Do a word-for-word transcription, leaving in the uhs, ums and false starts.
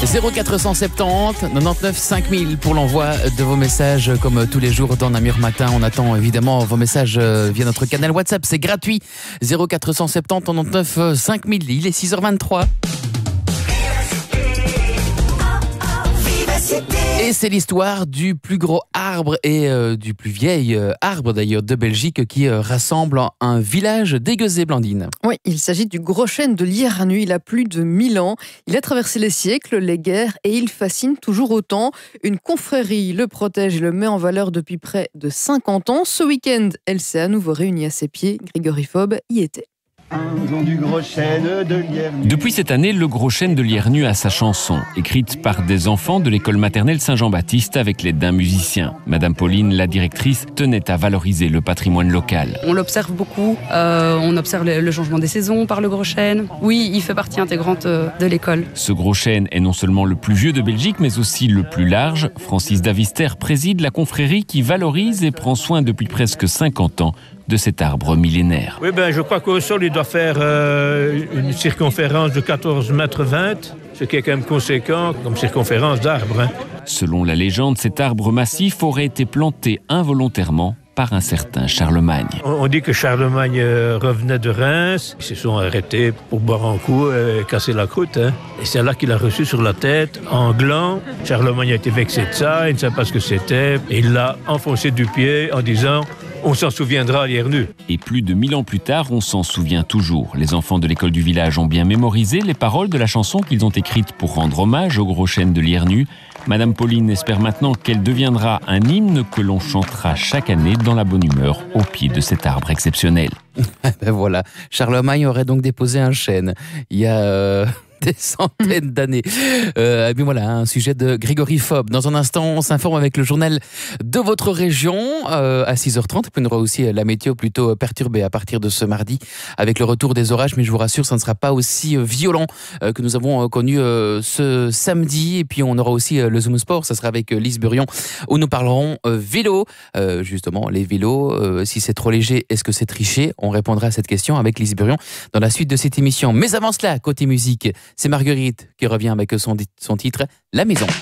zéro quatre cent soixante-dix quatre-vingt-neuf cinq mille pour l'envoi de vos messages comme tous les jours dans Namur Matin. On attend évidemment vos messages via notre canal WhatsApp, c'est gratuit. zéro quatre cent soixante-dix quatre-vingt-neuf cinq mille. Il est six heures vingt-trois. Et c'est l'histoire du plus gros arbre et euh, du plus vieil euh, arbre d'ailleurs de Belgique qui euh, rassemble un village d'Aiguezé, Blandine. Oui, il s'agit du gros chêne de Liernu. Il a plus de mille ans. Il a traversé les siècles, les guerres et il fascine toujours autant. Une confrérie le protège et le met en valeur depuis près de cinquante ans. Ce week-end, elle s'est à nouveau réunie à ses pieds. Grégory Fob y était. Du gros chêne de Liernu. Depuis cette année, le gros chêne de Liernu a sa chanson, écrite par des enfants de l'école maternelle Saint-Jean-Baptiste avec l'aide d'un musicien. Madame Pauline, la directrice, tenait à valoriser le patrimoine local. On l'observe beaucoup, euh, on observe le, le changement des saisons par le gros chêne. Oui, il fait partie intégrante euh, de l'école. Ce gros chêne est non seulement le plus vieux de Belgique, mais aussi le plus large. Francis Davister préside la confrérie qui valorise et prend soin depuis presque cinquante ans de cet arbre millénaire. Oui, ben, je crois qu'au sol, il doit faire euh, une circonférence de quatorze mètres vingt, ce qui est quand même conséquent comme circonférence d'arbre. Hein. Selon la légende, cet arbre massif aurait été planté involontairement par un certain Charlemagne. On dit que Charlemagne euh, revenait de Reims, ils se sont arrêtés pour boire un coup et casser la croûte. Hein. Et c'est là qu'il a reçu sur la tête, en gland. Charlemagne a été vexé de ça, il ne savait pas ce que c'était. Et il l'a enfoncé du pied en disant « On s'en souviendra à Liernu ». Et plus de mille ans plus tard, on s'en souvient toujours. Les enfants de l'école du village ont bien mémorisé les paroles de la chanson qu'ils ont écrite pour rendre hommage au gros chêne de Liernu. Madame Pauline espère maintenant qu'elle deviendra un hymne que l'on chantera chaque année dans la bonne humeur au pied de cet arbre exceptionnel. Ben voilà, Charlemagne aurait donc déposé un chêne il y a euh, des centaines d'années. Euh, mais voilà, un sujet de Grégory Fob. Dans un instant, on s'informe avec le journal de votre région euh, à six heures trente. Puis on aura aussi la météo plutôt perturbée à partir de ce mardi avec le retour des orages. Mais je vous rassure, ça ne sera pas aussi violent euh, que nous avons connu euh, ce samedi. Et puis on aura aussi euh, le Zoom Sport. Ça sera avec euh, Lise Burion où nous parlerons euh, vélo. Euh, justement, les vélos, euh, si c'est trop léger, est-ce que c'est triché? On répondra à cette question avec Lise Burion dans la suite de cette émission. Mais avant cela, côté musique, c'est Marguerite qui revient avec son, son titre « La Maison ».